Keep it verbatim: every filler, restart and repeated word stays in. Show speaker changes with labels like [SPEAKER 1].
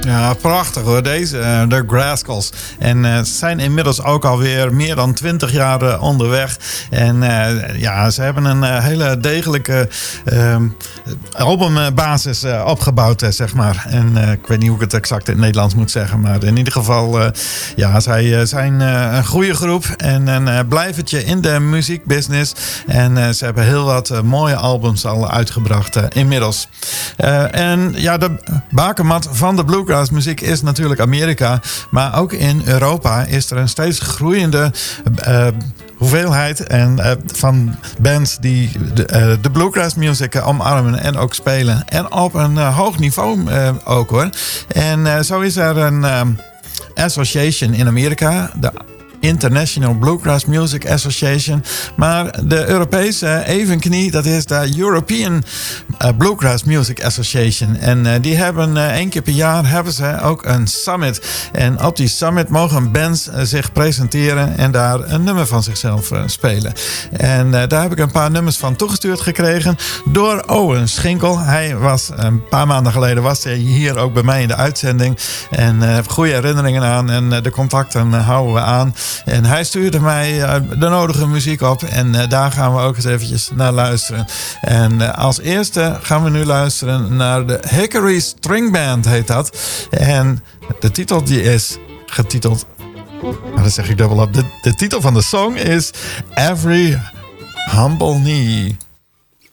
[SPEAKER 1] Ja, prachtig hoor, deze, uh, de Rascals. En uh, ze zijn inmiddels ook alweer meer dan twintig jaar uh, onderweg. En uh, ja, ze hebben een uh, hele degelijke uh, albumbasis uh, opgebouwd, uh, zeg maar. En uh, ik weet niet hoe ik het exact in het Nederlands moet zeggen. Maar in ieder geval, uh, ja, zij uh, zijn uh, een goede groep. En een uh, blijvertje in de muziekbusiness. En uh, ze hebben heel wat uh, mooie albums al uitgebracht uh, inmiddels. Uh, en ja, de bakermat van de bluegrass muziek is natuurlijk Amerika. Maar ook in Europa is er een steeds groeiende uh, hoeveelheid en, uh, van bands die de, uh, de bluegrass music uh, omarmen en ook spelen. En op een uh, hoog niveau uh, ook hoor. En uh, zo is er een uh, association in Amerika, de International Bluegrass Music Association. Maar de Europese evenknie, dat is de European Bluegrass Music Association. En uh, die hebben uh, één keer per jaar hebben ze ook een summit. En op die summit mogen bands uh, zich presenteren en daar een nummer van zichzelf uh, spelen. En uh, daar heb ik een paar nummers van toegestuurd gekregen door Owen Schinkel. Hij was een paar maanden geleden was hij hier ook bij mij in de uitzending. En uh, goede herinneringen aan en uh, de contacten uh, houden we aan. En hij stuurde mij uh, de nodige muziek op. En uh, daar gaan we ook eens eventjes naar luisteren. En uh, als eerste gaan we nu luisteren naar de Hickory String Band, heet dat. En de titel die is getiteld... Nou, dat zeg ik dubbel op. De, de titel van de song is Every Humble Knee.